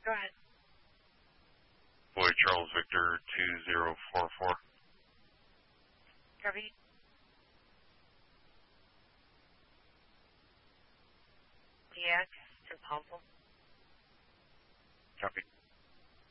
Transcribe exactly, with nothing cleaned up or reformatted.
Go ahead. Boy Charles Victor two zero four four. Copy. D X to Puzzle. Copy.